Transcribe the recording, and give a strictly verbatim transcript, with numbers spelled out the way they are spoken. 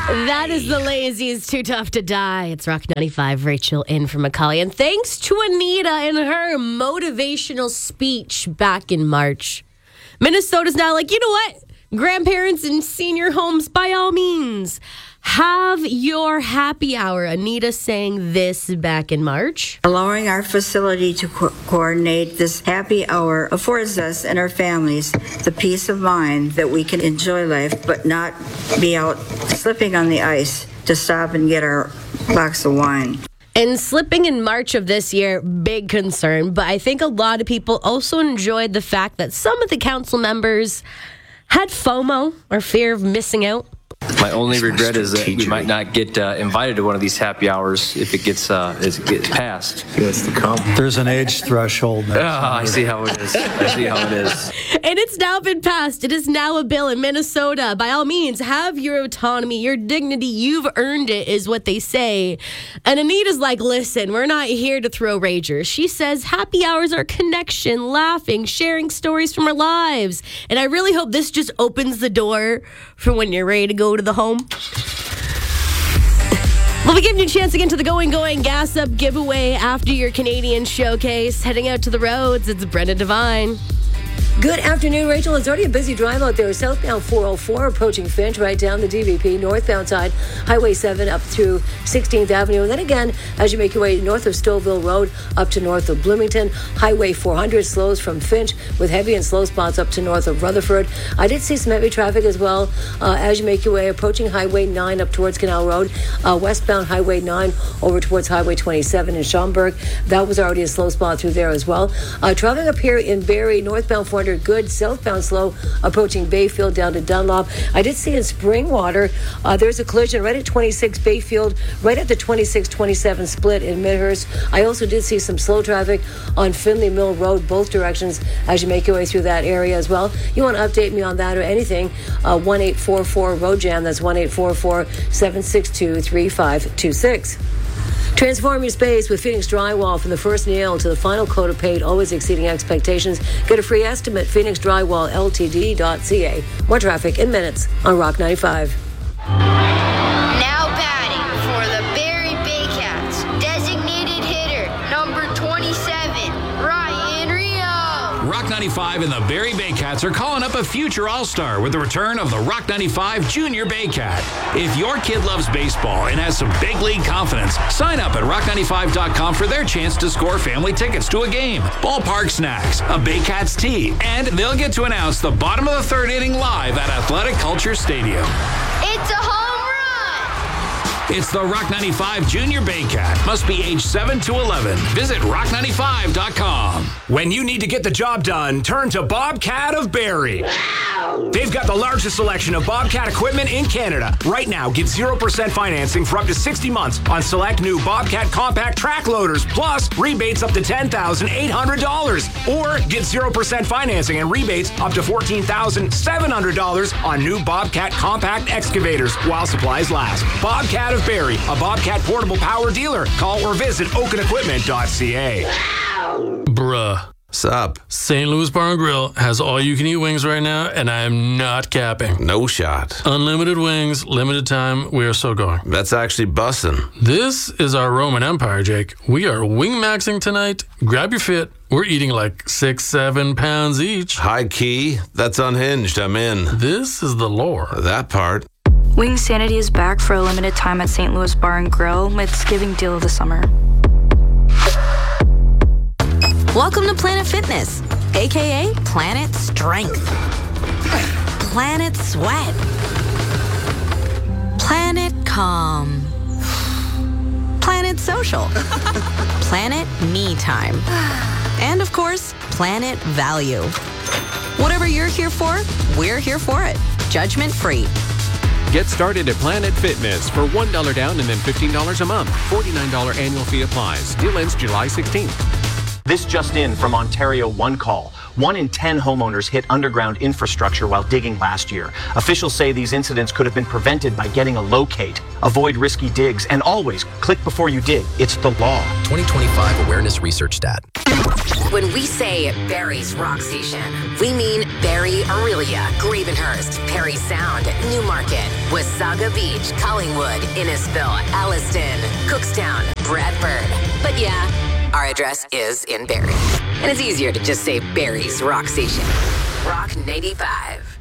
That is the Lazy's Too Tough to Die. It's Rock ninety-five, Rachel in for Macaulay. And thanks to Anita in her motivational speech back in March. Minnesota's now like, you know what? Grandparents in senior homes, by all means, have your happy hour. Anita saying this back in March. Allowing our facility to co- coordinate this happy hour affords us and our families the peace of mind that we can enjoy life but not be out slipping on the ice to stop and get our box of wine. And slipping in March of this year, big concern. But I think a lot of people also enjoyed the fact that some of the council members had FOMO, or fear of missing out. My only regret is that we might not get uh, invited to one of these happy hours if it gets uh, as it gets passed. Yes, to come. There's an age threshold. Oh, I see how it is. I see how it is. And it's now been passed. It is now a bill in Minnesota. By all means, have your autonomy, your dignity. You've earned it, is what they say. And Anita's like, listen, we're not here to throw ragers. She says happy hours are connection, laughing, sharing stories from our lives. And I really hope this just opens the door for when you're ready to go to the home. We'll be giving you a chance again to the Going Going Gas Up giveaway after your Canadian showcase. Heading out to the roads, it's Brenda Devine. Good afternoon, Rachel. It's already a busy drive out there. Southbound four oh four approaching Finch, right down the D V P. Northbound side, Highway seven up through sixteenth Avenue. And then again, as you make your way north of Stouffville Road up to north of Bloomington, Highway four hundred slows from Finch with heavy and slow spots up to north of Rutherford. I did see some heavy traffic as well uh, as you make your way approaching Highway nine up towards Canal Road. Uh, westbound Highway nine over towards Highway twenty-seven in Schaumburg. That was already a slow spot through there as well. Uh, traveling up here in Barrie, northbound four hundred good, southbound slow approaching Bayfield down to Dunlop. I did see in Springwater, uh, there's a collision right at twenty-six Bayfield, right at the twenty-six twenty-seven split in Midhurst. I also did see some slow traffic on Finley Mill Road, both directions, as you make your way through that area as well. You want to update me on that or anything, uh, one eight four four road jam. That's one eight four four, seven six two, three five two six. Transform your space with Phoenix Drywall. From the first nail to the final coat of paint, always exceeding expectations. Get a free estimate, phoenix drywall l t d dot c a. More traffic in minutes on Rock ninety-five. Now batting for the Barrie Baycats, designated hitter number twenty-seven, Ryan Rio. Rock ninety-five and the Barrie Baycats are calling up a future All-Star with the return of the Rock ninety-five Junior Baycat. If your kid loves baseball and has some big league confidence, sign up at rock ninety-five dot com for their chance to score family tickets to a game, ballpark snacks, a Baycats tee, and they'll get to announce the bottom of the third inning live at Athletic Culture Stadium. It's a home run! It's the Rock ninety-five Junior Baycat. Must be age seven to eleven. Visit rock ninety-five dot com. When you need to get the job done, turn to Bobcat of Barrie. They've got the largest selection of Bobcat equipment in Canada. Right now, get zero percent financing for up to sixty months on select new Bobcat compact track loaders, plus rebates up to ten thousand eight hundred dollars. Or get zero percent financing and rebates up to fourteen thousand seven hundred dollars on new Bobcat compact excavators while supplies last. Bobcat of Barrie, a Bobcat portable power dealer. Call or visit oaken equipment dot c a. Bruh. Sup? Saint Louis Bar and Grill has all-you-can-eat wings right now, and I am not capping. No shot. Unlimited wings, limited time. We are so going. That's actually bussin'. This is our Roman Empire, Jake. We are wing-maxing tonight. Grab your fit. We're eating like six, seven pounds each. High key. That's unhinged. I'm in. This is the lore. That part. Wing Sanity is back for a limited time at Saint Louis Bar and Grill. It's giving deal of the summer. Welcome to Planet Fitness, a k a. Planet Strength, Planet Sweat, Planet Calm, Planet Social, Planet Me Time, and of course, Planet Value. Whatever you're here for, we're here for it. Judgment free. Get started at Planet Fitness for one dollar down and then fifteen dollars a month. forty-nine dollars annual fee applies. Deal ends July sixteenth. This just in from Ontario One Call. One in ten homeowners hit underground infrastructure while digging last year. Officials say these incidents could have been prevented by getting a locate. Avoid risky digs and always click before you dig. It's the law. twenty twenty-five Awareness Research Stat. When we say Barrie's Rock Station, we mean Barrie, Aurelia, Gravenhurst, Perry Sound, Newmarket, Wasaga Beach, Collingwood, Innisfil, Alliston, Cookstown, Bradford. But yeah, our address is in Barrie. And it's easier to just say Barrie's Rock Station. Rock ninety-five.